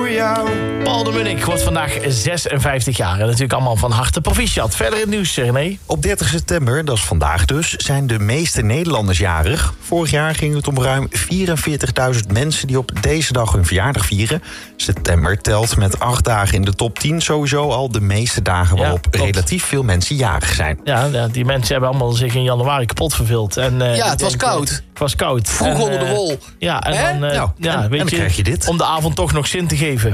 voor jou. Paul de Munnik wordt vandaag 56 jaar. En natuurlijk allemaal van harte proficiat. Verder in het nieuws, René. Op 30 september, dat is vandaag dus, zijn de meeste Nederlanders jarig. Vorig jaar ging het om ruim 44.000 mensen die op deze dag hun verjaardag vieren. September telt met 8 dagen in de top 10 sowieso al de meeste dagen waarop relatief veel mensen jarig zijn. Ja, die mensen hebben allemaal zich in januari kapot verveeld. En, het was koud. Het was koud. Vroeg onder de wol. Ja, en dan, en dan krijg je dit. Om de avond toch nog zin te geven.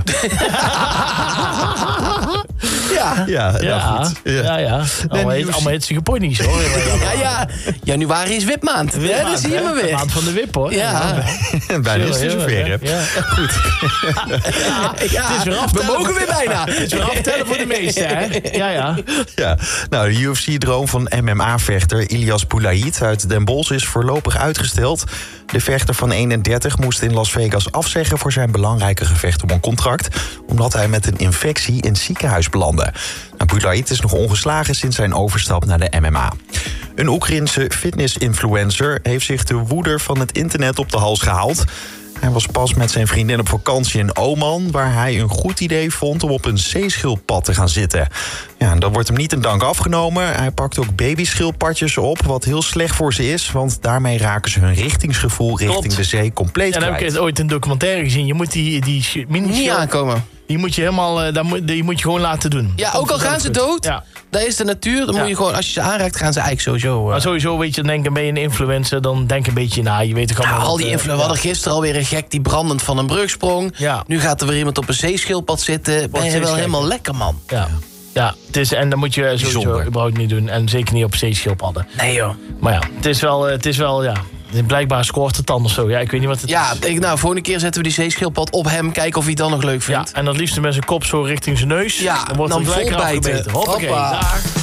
Ja. Goed. Allemaal hitsige ponies, hoor. Ja. Januari is wipmaand. Dat zie je maar weer. Maand van de wip, hoor. Ja. Bijna is het zover, hè? Ja. Goed. Het is weer we mogen weer bijna. Het is weer aftellen voor de meesten, hè? Ja. Nou, de UFC-droom van MMA-vechter Ilyas Boulaïd uit Den Bosch is voorlopig uitgesteld. De vechter van 31 moest in Las Vegas afzeggen voor zijn belangrijke gevecht om een contract, omdat hij met een infectie in het ziekenhuis belandde. Boulaïd is nog ongeslagen sinds zijn overstap naar de MMA. Een Oekraïense fitness-influencer heeft zich de woede van het internet op de hals gehaald. Hij was pas met zijn vriendin op vakantie in Oman, waar hij een goed idee vond om op een zeeschildpad te gaan zitten. Ja, dan wordt hem niet een dank afgenomen. Hij pakt ook babyschildpadjes op, wat heel slecht voor ze is, want daarmee raken ze hun richtingsgevoel richting de zee compleet kwijt. En dan heb ik ooit een documentaire gezien. Je moet die niet aankomen. Die moet je helemaal, die moet je gewoon laten doen. Ja, ook al gaan ze dood, dat is de natuur. Dan moet je gewoon, als je ze aanraakt, gaan ze eigenlijk sowieso... Maar sowieso, weet je, dan ben je een influencer, dan denk een beetje na. Je weet toch allemaal... al die influencers. We hadden gisteren alweer een gek die brandend van een brug sprong. Ja. Nu gaat er weer iemand op een zeeschildpad zitten. Ben je wel helemaal lekker, man. Ja, en dan moet je sowieso überhaupt niet doen. En zeker niet op zeeschildpadden. Nee, joh. Maar ja, het is wel blijkbaar scoort het dan of zo. Ja, ik weet niet wat het is. Volgende keer zetten we die zeeschildpad op hem. Kijken of hij het dan nog leuk vindt. Ja, en dat liefst met zijn kop zo richting zijn neus. Ja, dan wordt dan het lekker vol bijten. afgebeten. Hoppakee, daar.